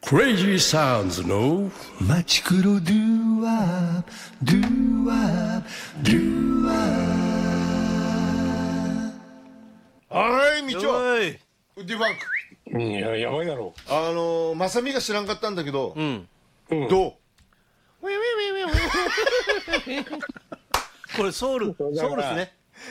Crazy Sounds のマチクロドゥワドゥワドゥワ。 はい、みちお、 おい。 ウッディバンク。 いや、やばいだろまさみが知らんかったんだけど、 うん。 う。 どうこれソウルですね。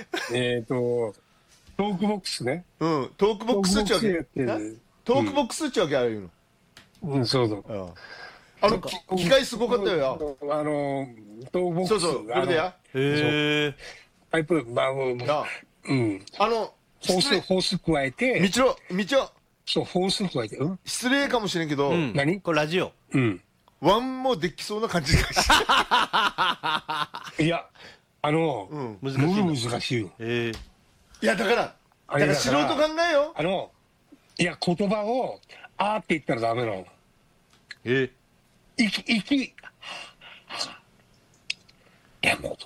トークボックスね。 うん、トークボックスっちゃうわけ。 トークボックスやってるトークボックスっちゃうわけ、ああいうの。 うん、そうそう。 機械すごかったよや。 トークボックス。 そうそう、これでや。 へえ。 パイプ、 なうん。ホース加えて、 みちお、 そう、ホース加えて、 失礼かもしれんけど、 何これラジオ。 うん。 ワンもできそうな感じがして。 いや、難しいよ。 へえ。 いや、だから素人考えよ。 いや、言葉を、あーって言ったらダメなの。 え。 でも、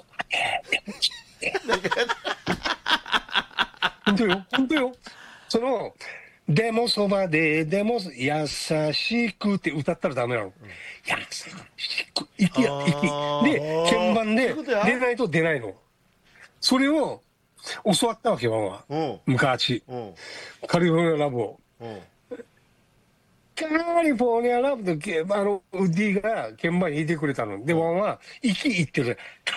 本当よ。でもそばで、でも優しくって歌ったらダメなの。優しく、息。で、鍵盤で出ないと出ないの。それを教わったわけよ、ママ。昔。カリフォルニアラブを。カリフォルニアラブと、ウッディが鍵盤に弾いてくれたの。で、ママは息言ってる。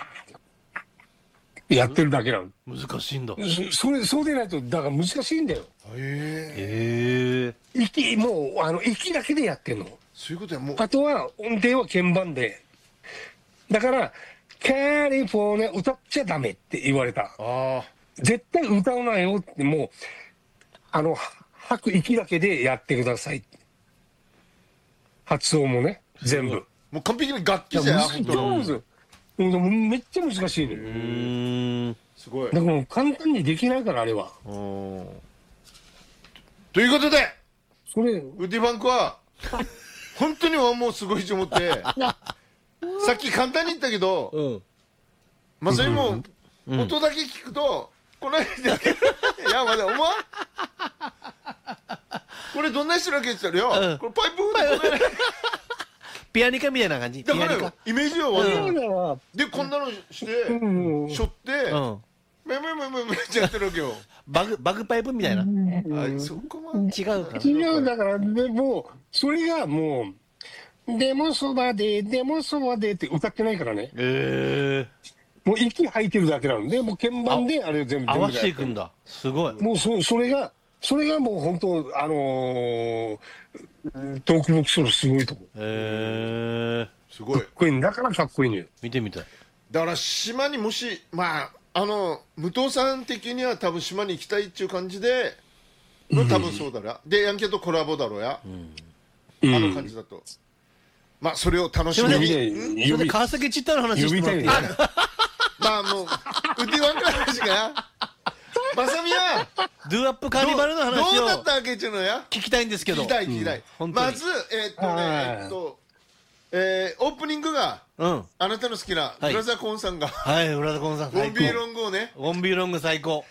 やってるだけなの。 難しいんだ。 そうでないと、だから難しいんだよ。 へえ。 息だけでやってんの。 そういうことや、もう。 あとは音程は鍵盤で。だから、カリフォルニア歌っちゃダメって言われた。絶対歌わないよって、もう、吐く息だけでやってください。発音もね、全部。 もう完璧に楽器じゃん、本当に。 めっちゃ難しいね。 すごい。 だから簡単にできないから、あれは。 ということで、 それ、 ウッディバンクは、本当にワンもすごいと思って、さっき簡単に言ったけど、まさにもう、音だけ聞くと、この間、いや、まだ、お前これどんな人だけ言ってたらよ、これパイプ風で、 ピアニカみたいな感じ。 だからよ、イメージはわかる。で、こんなのして、しょって、めってやってるわけよ。 バグパイプみたいな。 そこは違うかな。 違う、だから、でも、それがもう、でもそばでって歌ってないからね。もう息吐いてるだけなので、もう鍵盤であれ全部合わせていくんだ。すごい。 もうそれがもう本当、トークボックスのすごいとこ。 すごい。 かっこいいんだからかっこいいのよ。 見てみたい。 だから島にもし、武藤さん的には多分島に行きたいっていう感じでの多分そうだな。で、ヤンキーとコラボだろうや。感じだと。まあ、それを楽しみに。 それで川崎チッタの話してもらっていい？ まあもう、ウッディワンクの話が、まさみや、 ドゥアップカーニバルの話をどうだったわけっていうのや聞きたいんですけど。 聞きたい。まず、オープニングが、あなたの好きな、ブラザーコーンさんが、 はい、ブラザーコーンさんウォンビーロングをね、 ウォンビーロング最高。